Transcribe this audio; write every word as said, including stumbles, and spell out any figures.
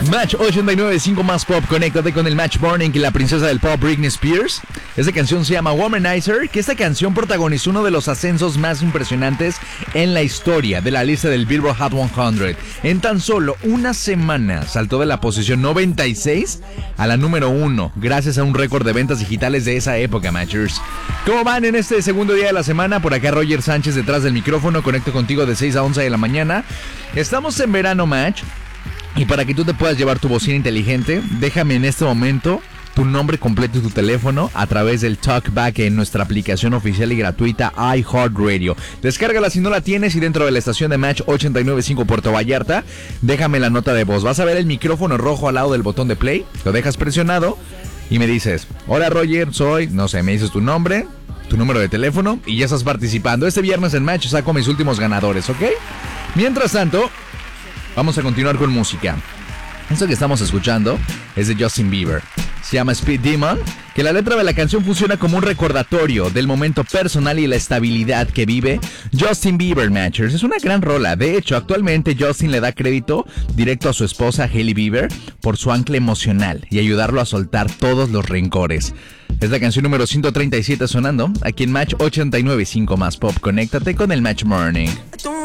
Match ochenta y nueve punto cinco más pop. Conéctate con el Match Morning y la princesa del pop Britney Spears. Esta canción se llama Womanizer, que esta canción protagonizó uno de los ascensos más impresionantes en la historia de la lista del Billboard Hot cien. En tan solo una semana saltó de la posición noventa y seis a la número uno, gracias a un récord de ventas digitales de esa época, Matchers. ¿Cómo van en este segundo día de la semana? Por acá Roger Sánchez detrás del micrófono. Conecto contigo de seis a once de la mañana. Estamos en verano, Match. Y para que tú te puedas llevar tu bocina inteligente, déjame en este momento tu nombre completo y tu teléfono a través del TalkBack en nuestra aplicación oficial y gratuita iHeartRadio. Descárgala si no la tienes y dentro de la estación de Match ochenta y nueve punto cinco Puerto Vallarta, déjame la nota de voz. Vas a ver el micrófono rojo al lado del botón de play, lo dejas presionado y me dices, hola Roger, soy, no sé, me dices tu nombre, tu número de teléfono y ya estás participando. Este viernes en Match saco mis últimos ganadores, ¿ok? Mientras tanto, vamos a continuar con música. Esto que estamos escuchando es de Justin Bieber. Se llama Speed Demon, que la letra de la canción funciona como un recordatorio del momento personal y la estabilidad que vive Justin Bieber, Matchers. Es una gran rola. De hecho, actualmente Justin le da crédito directo a su esposa Hailey Bieber por su ancla emocional y ayudarlo a soltar todos los rencores. Es la canción número ciento treinta y siete sonando aquí en Match ochenta y nueve punto cinco más pop. Conéctate con el Match Morning.